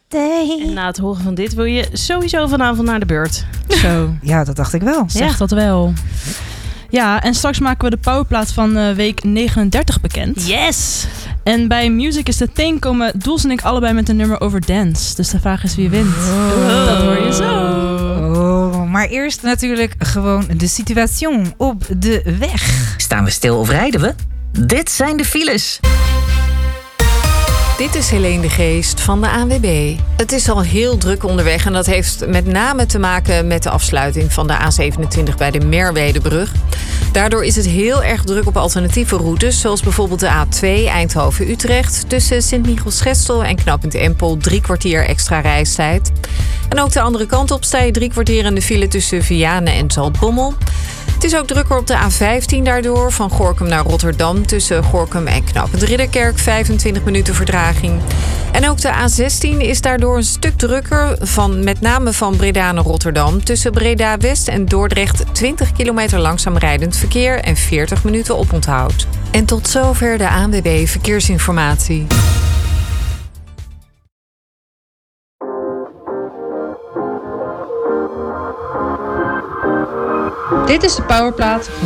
En na het horen van dit wil je sowieso vanavond naar de beurt. Zo. Ja, dat dacht ik wel. Zeg dat wel. Ja, en straks maken we de powerplaat van week 39 bekend. Yes! En bij Music is the Thing komen Doels en ik allebei met een nummer over dance. Dus de vraag is wie wint. Dat hoor je zo. Oh, maar eerst natuurlijk gewoon de situation op de weg. Staan we stil of rijden we? Dit zijn de files. Dit is Helene de Geest van de ANWB. Het is al heel druk onderweg en dat heeft met name te maken met de afsluiting van de A27 bij de Merwedebrug. Daardoor is het heel erg druk op alternatieve routes, zoals bijvoorbeeld de A2 Eindhoven-Utrecht. Tussen Sint-Michiels-Gestel en knooppunt Empel 3 kwartier extra reistijd. En ook de andere kant op sta je 3 kwartier in de file tussen Vianen en Zaltbommel. Het is ook drukker op de A15 daardoor, van Gorinchem naar Rotterdam. Tussen Gorinchem en knooppunt Ridderkerk 25 minuten vertraging. En ook de A16 is daardoor een stuk drukker, met name van Breda naar Rotterdam. Tussen Breda West en Dordrecht 20 kilometer langzaam rijdend verkeer en 40 minuten oponthoud. En tot zover de ANWB Verkeersinformatie. Dit is de powerplaat